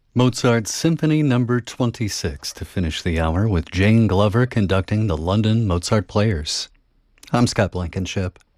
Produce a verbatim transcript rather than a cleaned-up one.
Mozart's Symphony Number twenty-six to finish the hour with Jane Glover conducting the London Mozart Players. I'm Scott Blankenship.